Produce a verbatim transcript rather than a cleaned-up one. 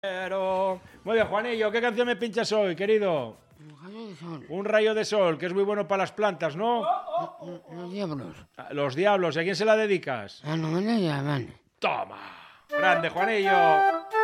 Pero... Muy bien, Juanillo, ¿qué canción me pinchas hoy, querido? Un rayo de sol. Un rayo de sol, que es muy bueno para las plantas, ¿no? Los diablos. Los diablos, ¿y a quién se la dedicas? La novela ya van. Toma. Grande, Juanillo.